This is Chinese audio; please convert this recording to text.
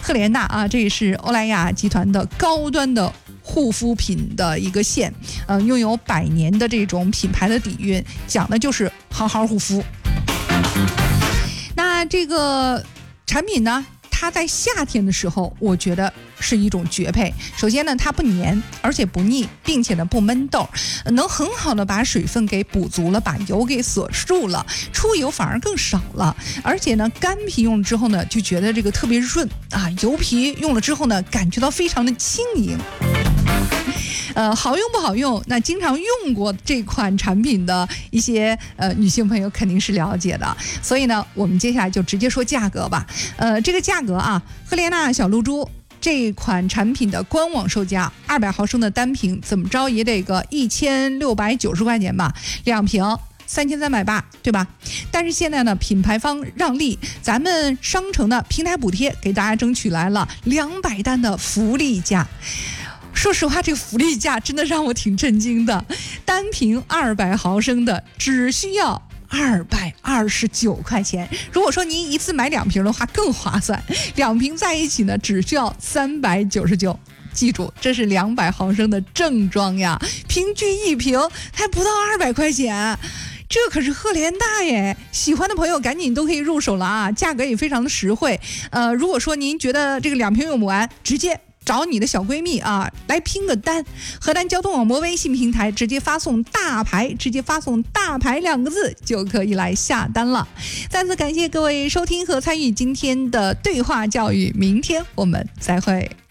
赫莲娜啊，这也是欧莱雅集团的高端的护肤品的一个线，拥有100年的这种品牌的底蕴，讲的就是好好护肤。那这个产品呢，它在夏天的时候，我觉得是一种绝配。首先呢，它不黏，而且不腻，并且呢不闷痘，能很好的把水分给补足了，把油给锁住了，出油反而更少了。而且呢，干皮用了之后呢，就觉得这个特别润啊，油皮用了之后呢，感觉到非常的轻盈。好用不好用？那经常用过这款产品的一些女性朋友肯定是了解的，所以呢，我们接下来就直接说价格吧。这个价格啊，赫莲娜小露珠这款产品的官网售价200毫升的单瓶，怎么着也得个1690块钱吧，2瓶3380，对吧？但是现在呢，品牌方让利，咱们商城的平台补贴给大家争取来了200单的福利价。说实话，这个福利价真的让我挺震惊的，单瓶200毫升的只需要229块钱。如果说您一次买2瓶的话更划算，2瓶在一起呢只需要399。记住，这是200毫升的正装呀，平均一瓶还不到200块钱。这可是赫莲娜耶，喜欢的朋友赶紧都可以入手了啊，价格也非常的实惠。如果说您觉得这个2瓶用不完，直接找你的小闺蜜啊来拼个单，河南交通网博微信平台直接发送大牌2个字就可以来下单了。再次感谢各位收听和参与今天的对话教育，明天我们再会。